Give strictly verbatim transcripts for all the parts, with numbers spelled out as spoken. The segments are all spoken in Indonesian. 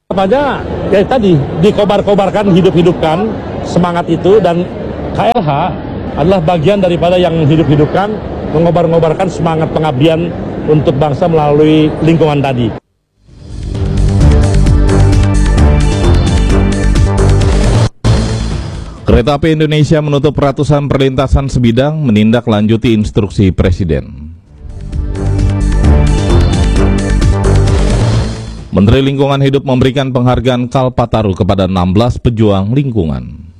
Apa aja ya tadi dikobar-kobarkan, hidup-hidupkan semangat itu, dan K L H adalah bagian daripada yang hidup-hidupkan, mengobar-ngobarkan semangat pengabdian untuk bangsa melalui lingkungan tadi. Kereta Api Indonesia menutup ratusan perlintasan sebidang menindaklanjuti instruksi Presiden. Menteri Lingkungan Hidup memberikan penghargaan Kalpataru kepada enam belas pejuang lingkungan.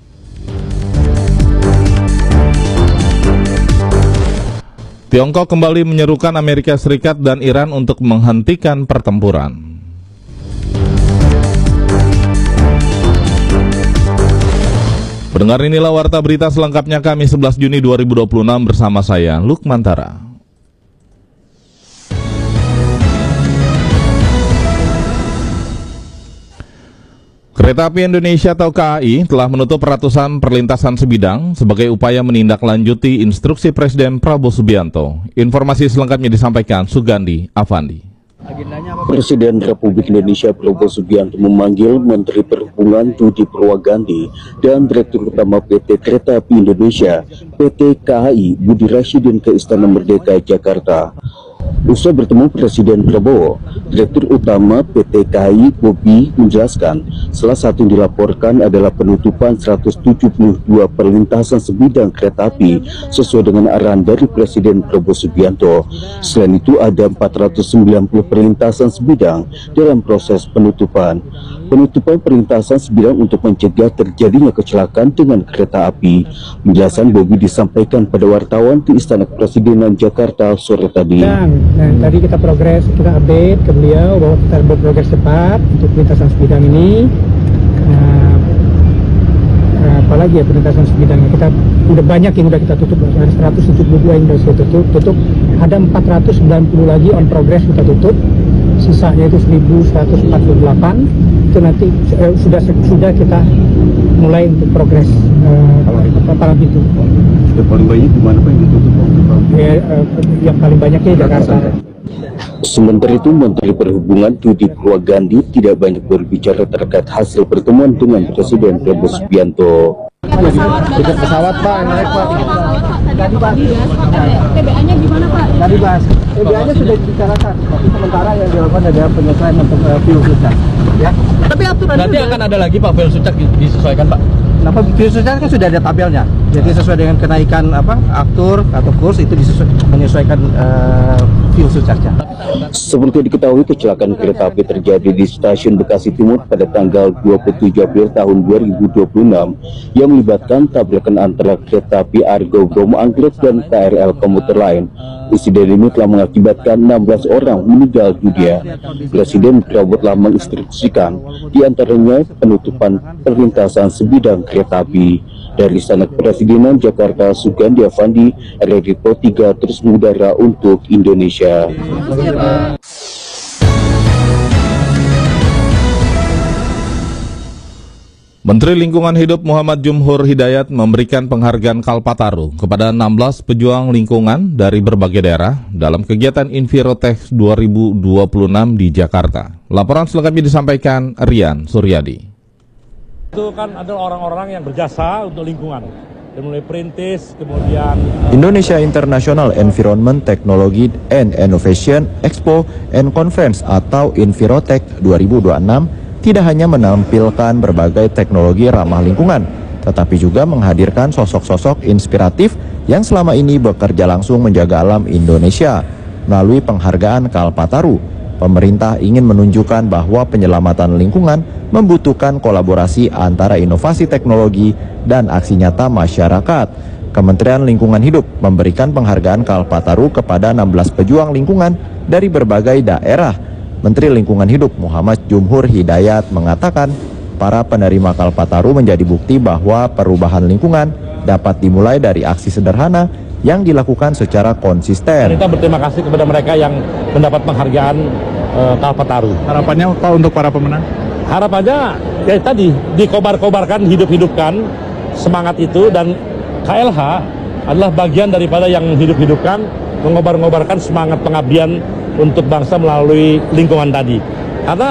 Tiongkok kembali menyerukan Amerika Serikat dan Iran untuk menghentikan pertempuran. Pendengar, inilah warta berita selengkapnya Kamis sebelas Juni dua ribu dua puluh enam bersama saya, Lukmantara. Kereta Api Indonesia atau K A I telah menutup ratusan perlintasan sebidang sebagai upaya menindaklanjuti instruksi Presiden Prabowo Subianto. Informasi selengkapnya disampaikan Sugandi Avandi. Presiden Republik Indonesia Prabowo Subianto memanggil Menteri Perhubungan Budi Purwagandi dan Direktur Utama P T Kereta Api Indonesia P T K A I Budi Rasyidin ke Istana Merdeka Jakarta. Usai bertemu Presiden Prabowo, Direktur Utama P T K A I Bobi menjelaskan salah satu yang dilaporkan adalah penutupan seratus tujuh puluh dua perlintasan sebidang kereta api sesuai dengan arahan dari Presiden Prabowo Subianto. Selain itu ada empat ratus sembilan puluh perlintasan sebidang dalam proses penutupan. Penutupan perlintasan sebidang untuk mencegah terjadinya kecelakaan dengan kereta api. Penjelasan Bobi disampaikan pada wartawan di Istana Kepresidenan Jakarta sore tadi. Dan, dan tadi kita progres, kita update ke beliau bahwa kita berprogres cepat untuk perlintasan sebidang ini. Nah, apalagi ya perlintasan sebidangnya, kita udah banyak yang udah kita tutup, ada seratus tujuh puluh dua yang sudah kita tutup, tutup, ada empat ratus sembilan puluh lagi on progress kita tutup, sisanya itu seribu seratus empat puluh delapan. Itu nanti eh, sudah sudah kita mulai untuk progres eh, palang pintu. Yang paling banyak di mana Pak yang ditutup? Ya, eh, yang paling banyaknya di Jakarta. Sementara itu, Menteri Perhubungan Budi Purwagandi tidak banyak berbicara terkait hasil pertemuan dengan Presiden Prabowo Subianto. Tiket pesawat Pak, naik Pak. Tadi bahas, T B A-nya gimana Pak? Tadi bahas, T B A-nya sudah dibicarakan, tapi sementara yang dilakukan adalah penyesuaian untuk uh, fuel surcharge. Ya. Tapi aturan nanti juga akan ada lagi Pak fuel surcharge disesuaikan Pak. Nah, fuel surcharge kan sudah ada tabelnya, jadi sesuai dengan kenaikan apa aktur atau kurs itu disesuaikan, menyesuaikan uh, fuel surcharge-nya. Seperti diketahui, kecelakaan kereta api terjadi di Stasiun Bekasi Timur pada tanggal dua puluh tujuh April tahun dua ribu dua puluh enam yang melibatkan tabrakan antara kereta api Argo Bromo Anggrek dan K R L komuter lain. Insiden ini telah mengakibatkan enam belas orang meninggal dunia. Presiden Prabowo telah menginstruksikan diantaranya penutupan perlintasan sebidang kereta api. Dari Istana Kepresidenan Jakarta, Sugandi Avandi, R R I Pro tiga terus mengudara untuk Indonesia. Menteri Lingkungan Hidup Muhammad Jumhur Hidayat memberikan penghargaan Kalpataru kepada enam belas pejuang lingkungan dari berbagai daerah dalam kegiatan Envirotech dua ribu dua puluh enam di Jakarta. Laporan selengkapnya disampaikan Rian Suryadi. Itu kan adalah orang-orang yang berjasa untuk lingkungan, dari mulai perintis, kemudian Indonesia International Environment Technology and Innovation Expo and Conference atau Envirotech dua ribu dua puluh enam tidak hanya menampilkan berbagai teknologi ramah lingkungan, tetapi juga menghadirkan sosok-sosok inspiratif yang selama ini bekerja langsung menjaga alam Indonesia. Melalui penghargaan Kalpataru, pemerintah ingin menunjukkan bahwa penyelamatan lingkungan membutuhkan kolaborasi antara inovasi teknologi dan aksi nyata masyarakat. Kementerian Lingkungan Hidup memberikan penghargaan Kalpataru kepada enam belas pejuang lingkungan dari berbagai daerah. Menteri Lingkungan Hidup Muhammad Jumhur Hidayat mengatakan para penerima Kalpataru menjadi bukti bahwa perubahan lingkungan dapat dimulai dari aksi sederhana yang dilakukan secara konsisten. Kita berterima kasih kepada mereka yang mendapat penghargaan uh, Kalpataru. Harapannya Pak untuk para pemenang? Harapannya ya tadi dikobar-kobarkan, hidup-hidupkan semangat itu, dan K L H adalah bagian daripada yang hidup-hidupkan, mengobar-ngobarkan semangat pengabdian untuk bangsa melalui lingkungan tadi. Karena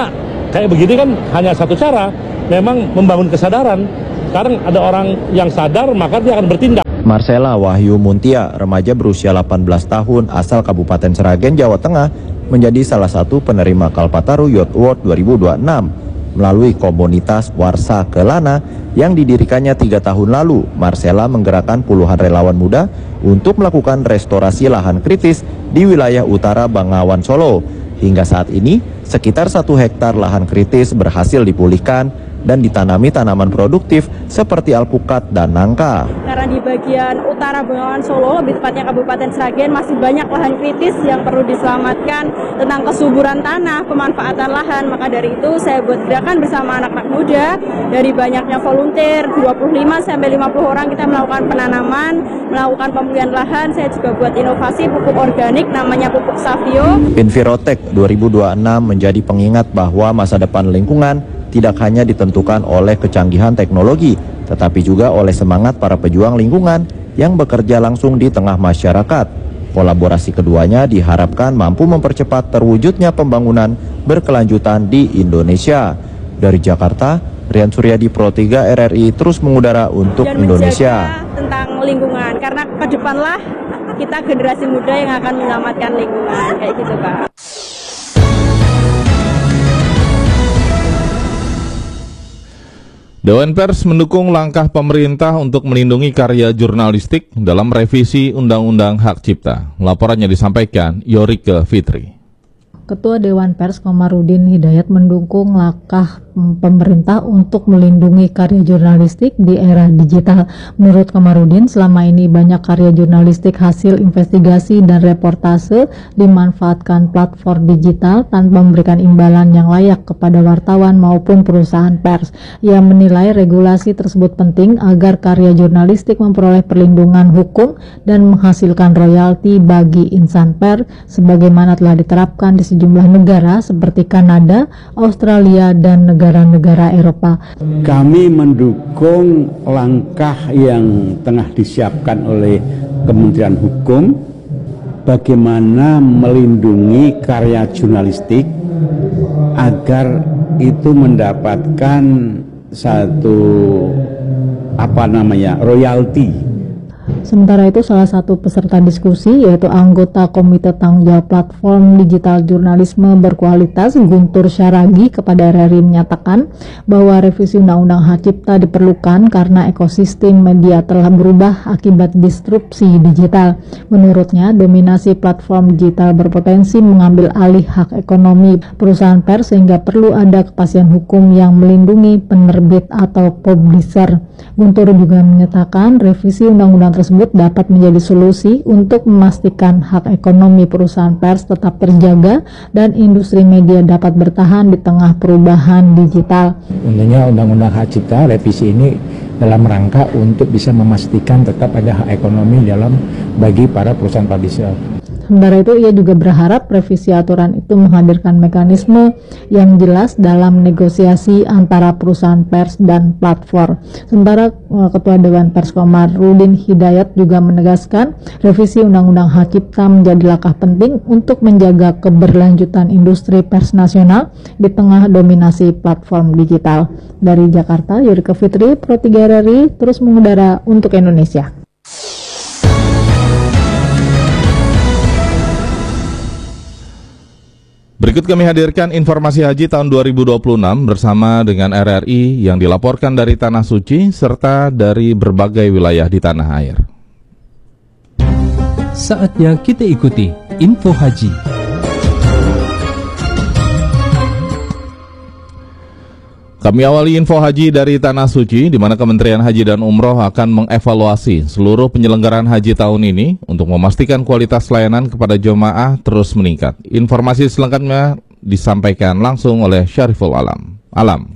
kayak begini kan hanya satu cara, memang membangun kesadaran. Sekarang ada orang yang sadar, maka dia akan bertindak. Marcella Wahyu Muntia, remaja berusia delapan belas tahun asal Kabupaten Sragen, Jawa Tengah, menjadi salah satu penerima Kalpataru Youth Award dua ribu dua puluh enam melalui komunitas Warsa Kelana yang didirikannya tiga tahun lalu. Marcella menggerakkan puluhan relawan muda untuk melakukan restorasi lahan kritis di wilayah utara Bangawan, Solo. Hingga saat ini, sekitar satu hektar lahan kritis berhasil dipulihkan dan ditanami tanaman produktif seperti alpukat dan nangka. Karena di bagian utara Bengawan Solo, lebih tepatnya Kabupaten Sragen, masih banyak lahan kritis yang perlu diselamatkan tentang kesuburan tanah, pemanfaatan lahan. Maka dari itu saya buat gerakan bersama anak-anak muda, dari banyaknya volunteer, dua puluh lima sampai lima puluh orang kita melakukan penanaman, melakukan pemulihan lahan. Saya juga buat inovasi pupuk organik namanya pupuk Savio. Envirotech dua ribu dua puluh enam menjadi pengingat bahwa masa depan lingkungan tidak hanya ditentukan oleh kecanggihan teknologi, tetapi juga oleh semangat para pejuang lingkungan yang bekerja langsung di tengah masyarakat. Kolaborasi keduanya diharapkan mampu mempercepat terwujudnya pembangunan berkelanjutan di Indonesia. Dari Jakarta, Rian Suryadi, Pro tiga R R I terus mengudara untuk dan Indonesia. Tentang lingkungan, karena ke depanlah kita generasi muda yang akan menyelamatkan lingkungan, kayak gitu Pak. Dewan Pers mendukung langkah pemerintah untuk melindungi karya jurnalistik dalam revisi Undang-Undang Hak Cipta. Laporannya disampaikan Yorike Fitri. Ketua Dewan Pers Komarudin Hidayat mendukung langkah pemerintah untuk melindungi karya jurnalistik di era digital. Menurut Komarudin, selama ini banyak karya jurnalistik hasil investigasi dan reportase dimanfaatkan platform digital tanpa memberikan imbalan yang layak kepada wartawan maupun perusahaan pers. Ia menilai regulasi tersebut penting agar karya jurnalistik memperoleh perlindungan hukum dan menghasilkan royalti bagi insan pers sebagaimana telah diterapkan di sejumlah negara seperti Kanada, Australia, dan negara-negara Eropa. Kami mendukung langkah yang tengah disiapkan oleh Kementerian Hukum bagaimana melindungi karya jurnalistik agar itu mendapatkan satu apa namanya royalti. Sementara itu, salah satu peserta diskusi yaitu anggota Komite Tanggung Jawab Platform Digital Jurnalisme Berkualitas Guntur Syaragi kepada R R I menyatakan bahwa revisi Undang-Undang Hak Cipta diperlukan karena ekosistem media telah berubah akibat disrupsi digital. Menurutnya, dominasi platform digital berpotensi mengambil alih hak ekonomi perusahaan pers sehingga perlu ada kepastian hukum yang melindungi penerbit atau publisher. Guntur juga menyatakan revisi undang-undang tersebut dapat menjadi solusi untuk memastikan hak ekonomi perusahaan pers tetap terjaga dan industri media dapat bertahan di tengah perubahan digital. Tentunya Undang-Undang Hak Cipta revisi ini dalam rangka untuk bisa memastikan tetap ada hak ekonomi dalam bagi para perusahaan publisher. Sementara itu, ia juga berharap revisi aturan itu menghadirkan mekanisme yang jelas dalam negosiasi antara perusahaan pers dan platform. Sementara Ketua Dewan Pers Komarudin Hidayat juga menegaskan revisi Undang-Undang Hak Cipta menjadi langkah penting untuk menjaga keberlanjutan industri pers nasional di tengah dominasi platform digital. Dari Jakarta, Yorike Fitri, Pro tiga R R I, terus mengudara untuk Indonesia. Berikut kami hadirkan informasi haji tahun dua ribu dua puluh enam bersama dengan R R I yang dilaporkan dari Tanah Suci serta dari berbagai wilayah di tanah air. Saatnya kita ikuti info haji. Kami awali info haji dari Tanah Suci, di mana Kementerian Haji dan Umroh akan mengevaluasi seluruh penyelenggaraan haji tahun ini untuk memastikan kualitas layanan kepada jemaah terus meningkat. Informasi selengkapnya disampaikan langsung oleh Syariful Alam. Alam.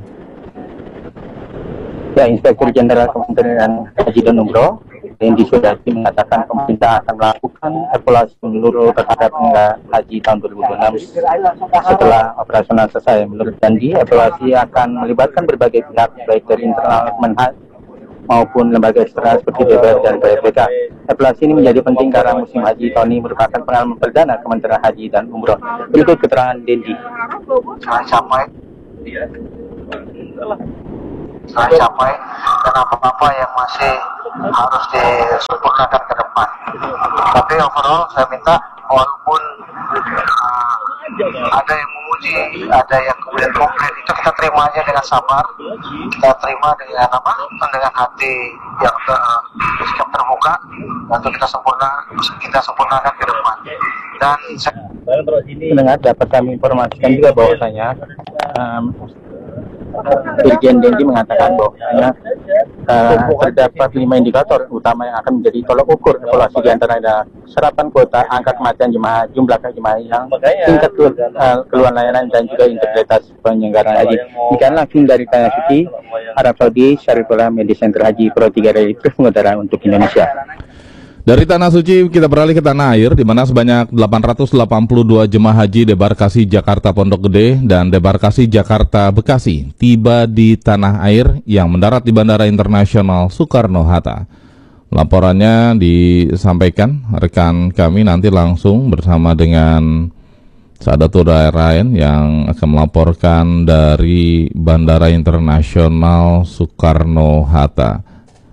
Ya, Inspektur Jenderal Kementerian Haji dan Umroh, Dendi Sudati, mengatakan pemerintah akan melakukan evaluasi menyeluruh terhadap penyelenggaraan haji tahun dua ribu dua puluh enam setelah operasional selesai. Menurut Dendi, evaluasi akan melibatkan berbagai pihak, baik dari internal Kemenhaj maupun lembaga eksternal seperti D P R dan P R B K. Evaluasi ini menjadi penting karena musim haji tahun ini merupakan pengalaman perdana Kementerian Haji dan Umroh. Berikut keterangan Dendi. Jangan sampai tercapai dan apa-apa yang masih harus disempurnakan ke depan. Tapi overall saya minta walaupun uh, ada yang memuji, ada yang kemudian komplain, itu kita terima aja dengan sabar, kita terima dengan apa? Dengan hati yang uh, sikap terbuka, untuk kita sempurna, kita sempurnakan ke depan. Dan saya mendengar dapat kami informasikan juga bahwasanya um, Dirjen Dendi mengatakan bahwasanya uh, terdapat lima indikator utama yang akan menjadi tolak ukur evaluasi di antara ada serapan kuota, angka kematian jemaah, jumlah jemaah yang tingkat uh, keluhan layanan dan juga integritas penyelenggaraan haji. Demikian langsung dari Tanah Suci, Arab Saudi, Syarifullah Media Center Haji Pro tiga dari Pengudaran untuk Indonesia. Dari Tanah Suci kita beralih ke tanah air, di mana sebanyak delapan ratus delapan puluh dua jemaah haji debarkasi Jakarta Pondok Gede dan debarkasi Jakarta Bekasi tiba di tanah air yang mendarat di Bandara Internasional Soekarno-Hatta. Laporannya disampaikan rekan kami nanti langsung bersama dengan Sadatul Daerain yang akan melaporkan dari Bandara Internasional Soekarno-Hatta.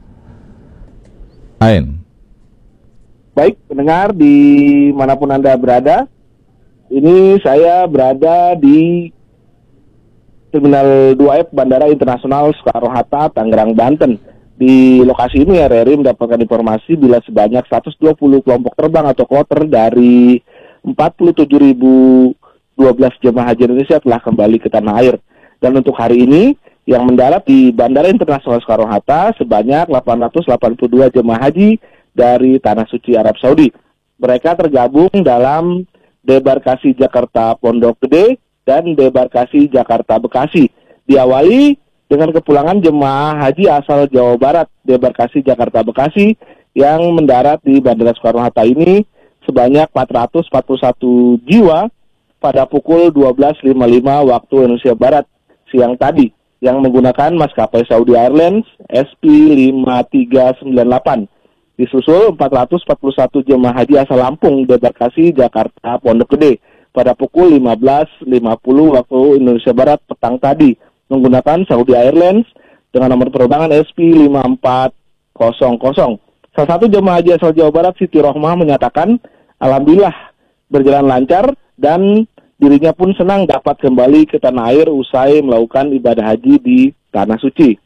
Ain. Baik, pendengar di manapun Anda berada, ini saya berada di Terminal dua F Bandara Internasional Soekarno-Hatta, Tangerang, Banten. Di lokasi ini R R I mendapatkan informasi bila sebanyak seratus dua puluh kelompok terbang atau kloter dari empat puluh tujuh ribu dua belas jemaah haji Indonesia telah kembali ke tanah air. Dan untuk hari ini, yang mendarat di Bandara Internasional Soekarno-Hatta sebanyak delapan ratus delapan puluh dua jemaah haji dari Tanah Suci Arab Saudi. Mereka tergabung dalam debarkasi Jakarta Pondok Gede dan debarkasi Jakarta Bekasi. Diawali dengan kepulangan jemaah haji asal Jawa Barat, debarkasi Jakarta Bekasi, yang mendarat di Bandara Soekarno-Hatta ini sebanyak empat ratus empat puluh satu jiwa pada pukul dua belas lima puluh lima waktu Indonesia Barat siang tadi, yang menggunakan maskapai Saudi Airlines S P lima tiga sembilan delapan. Disusul empat ratus empat puluh satu jemaah haji asal Lampung, debarkasi Jakarta Pondok Gede pada pukul lima belas lima puluh waktu Indonesia Barat petang tadi, menggunakan Saudi Airlines dengan nomor penerbangan S P lima empat nol nol. Salah satu jemaah haji asal Jawa Barat, Siti Rohmah, menyatakan alhamdulillah berjalan lancar dan dirinya pun senang dapat kembali ke tanah air usai melakukan ibadah haji di Tanah Suci.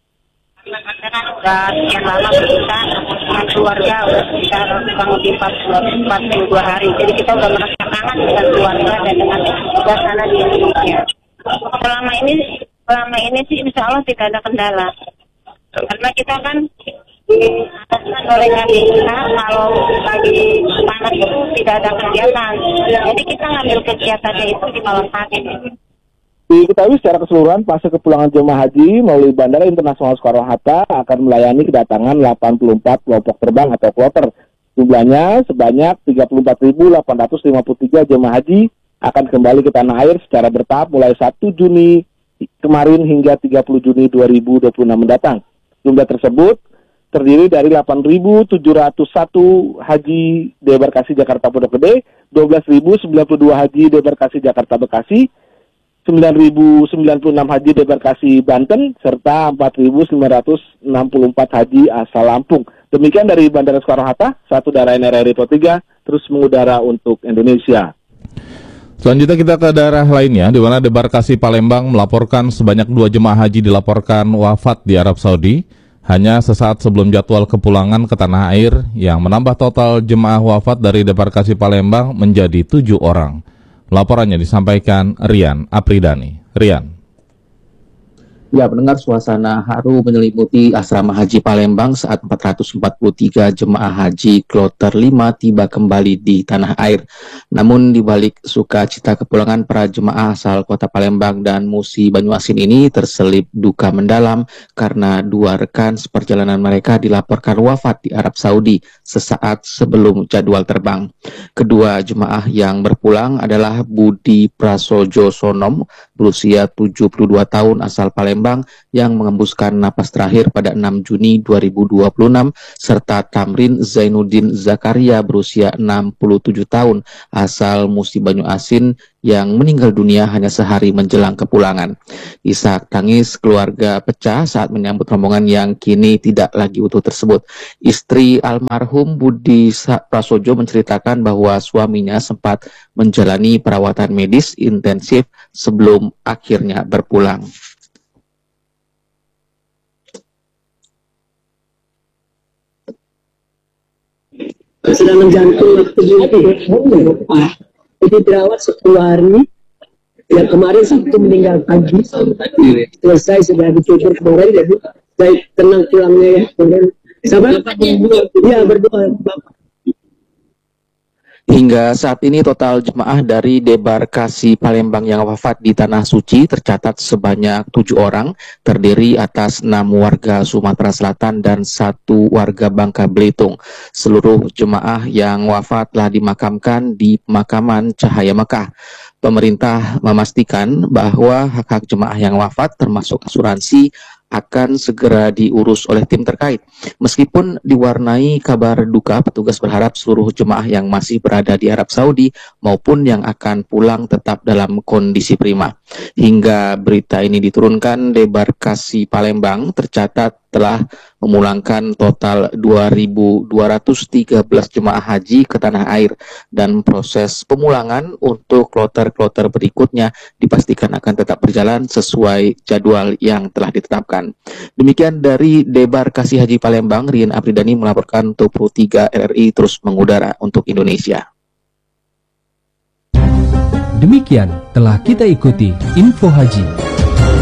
Udah sekian lama berpisah dengan keluarga, udah sekitar kurang lebih empat puluh dua hari. Jadi kita udah merasa kangen dengan keluarga dan dengan suasana di Indonesia. Selama ini, selama ini sih insya Allah tidak ada kendala. Karena kita kan diataskan oleh kami kita kalau lagi panas itu tidak ada kegiatan. Jadi kita ngambil kegiatannya itu di malam hari. Diketahui secara keseluruhan fase kepulangan jemaah haji melalui Bandara Internasional Soekarno-Hatta akan melayani kedatangan delapan puluh empat kelompok terbang atau kloter. Jumlahnya sebanyak tiga puluh empat ribu delapan ratus lima puluh tiga jemaah haji akan kembali ke tanah air secara bertahap mulai satu Juni kemarin hingga tiga puluh Juni dua ribu dua puluh enam mendatang. Jumlah tersebut terdiri dari delapan ribu tujuh ratus satu haji debarkasi Jakarta Pondok Gede, dua belas ribu sembilan puluh dua haji debarkasi Jakarta Bekasi, sembilan ribu sembilan puluh enam haji debarkasi Banten, serta empat ribu sembilan ratus enam puluh empat haji asal Lampung. Demikian dari Bandara Soekarno-Hatta, satu daerah R R I Pro tiga, terus mengudara untuk Indonesia. Selanjutnya kita ke daerah lainnya, di mana debarkasi Palembang melaporkan sebanyak dua jemaah haji dilaporkan wafat di Arab Saudi, hanya sesaat sebelum jadwal kepulangan ke tanah air, yang menambah total jemaah wafat dari debarkasi Palembang menjadi tujuh orang. Laporannya disampaikan Rian Apridani. Rian. Ya, mendengar suasana haru menyelimuti asrama haji Palembang saat empat ratus empat puluh tiga jemaah haji kloter lima tiba kembali di tanah air. Namun di balik sukacita kepulangan para jemaah asal kota Palembang dan Musi Banyuasin ini terselip duka mendalam karena dua rekan seperjalanan mereka dilaporkan wafat di Arab Saudi sesaat sebelum jadwal terbang. Kedua jemaah yang berpulang adalah Budi Prasojo Sonom berusia tujuh puluh dua tahun asal Palembang Palembang yang mengembuskan napas terakhir pada enam Juni dua ribu dua puluh enam, serta Tamrin Zainuddin Zakaria berusia enam puluh tujuh tahun asal Musi Banyu Asin yang meninggal dunia hanya sehari menjelang kepulangan. Isak tangis keluarga pecah saat menyambut rombongan yang kini tidak lagi utuh tersebut. Istri almarhum Budi Prasojo menceritakan bahwa suaminya sempat menjalani perawatan medis intensif sebelum akhirnya berpulang. Serangan jantung waktu itu ah, jadi dirawat sepuluh hari. Ya kemarin Sabtu meninggal pagi. Selesai sudah dicubur kemarin, jadi saya tenang pulangnya ya. Kemudian sabar, ya berdoa Bapak. Hingga saat ini total jemaah dari debarkasi Palembang yang wafat di Tanah Suci tercatat sebanyak tujuh orang, terdiri atas enam warga Sumatera Selatan dan satu warga Bangka Belitung. Seluruh jemaah yang wafat telah dimakamkan di pemakaman Cahaya Mekah. Pemerintah memastikan bahwa hak-hak jemaah yang wafat termasuk asuransi akan segera diurus oleh tim terkait. Meskipun diwarnai kabar duka, petugas berharap seluruh jemaah yang masih berada di Arab Saudi maupun yang akan pulang tetap dalam kondisi prima. Hingga berita ini diturunkan, debarkasi Palembang tercatat telah memulangkan total dua ribu dua ratus tiga belas jemaah haji ke tanah air, dan proses pemulangan untuk kloter-kloter berikutnya dipastikan akan tetap berjalan sesuai jadwal yang telah ditetapkan. Demikian dari debarkasi Haji Palembang, Rian Apridani melaporkan untuk Pro tiga R R I terus mengudara untuk Indonesia. Demikian telah kita ikuti Info Haji.